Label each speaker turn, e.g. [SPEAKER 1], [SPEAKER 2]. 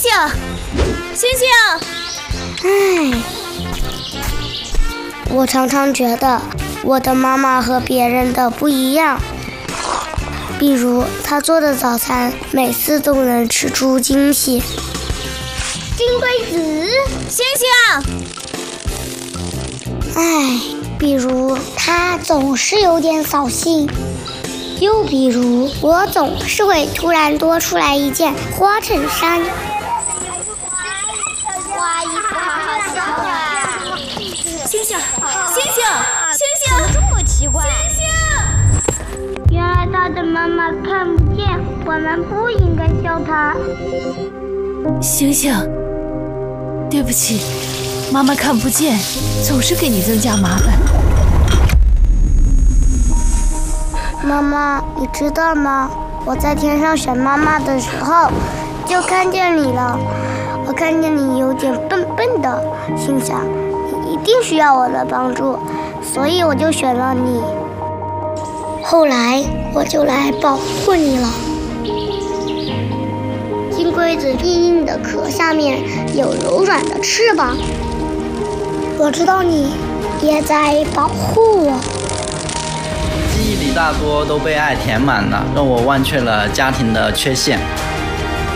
[SPEAKER 1] 星星！
[SPEAKER 2] 唉，我常常觉得我的妈妈和别人的不一样。比如她做的早餐每次都能吃出惊喜。
[SPEAKER 3] 金龟子，
[SPEAKER 1] 星星！
[SPEAKER 2] 唉，比如
[SPEAKER 3] 她总是有点扫兴。
[SPEAKER 2] 又比如我总是会突然多出来一件花衬衫。
[SPEAKER 3] 哇，衣服好好笑啊！
[SPEAKER 1] 星星，
[SPEAKER 3] 这么奇怪。
[SPEAKER 1] 星星！
[SPEAKER 2] 原来他的妈妈看不见，我们不应该笑他。
[SPEAKER 1] 星星，对不起，妈妈看不见，总是给你增加麻烦。
[SPEAKER 2] 妈妈，你知道吗？我在天上选妈妈的时候，就看见你了。我看见你有点笨笨的，心想你一定需要我的帮助，所以我就选了你。后来我就来保护你了。金龟子硬硬的壳下面有柔软的翅膀，我知道你也在保护我。
[SPEAKER 4] 记忆里大多都被爱填满了，让我忘却了家庭的缺陷。